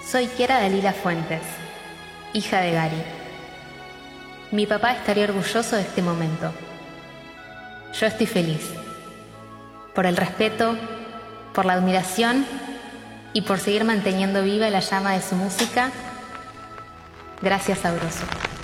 Soy Kiara Dalila Fuentes, hija de Gary. Mi papá estaría orgulloso de este momento. Yo estoy feliz. Por el respeto, por la admiración y por seguir manteniendo viva la llama de su música. Gracias, Sabroso.